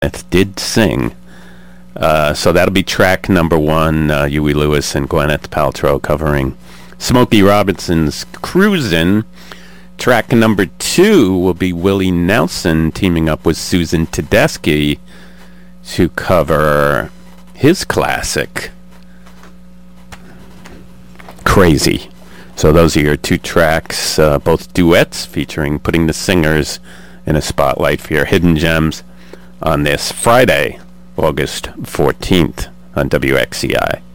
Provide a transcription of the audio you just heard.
Gwyneth did sing. So that'll be track number one, Huey Lewis and Gwyneth Paltrow covering Smokey Robinson's Cruisin'. Track number two will be Willie Nelson teaming up with Susan Tedeschi to cover his classic, Crazy. So those are your two tracks, both duets featuring putting the singers in a spotlight for your hidden gems on this Friday, August 14th on WXCI.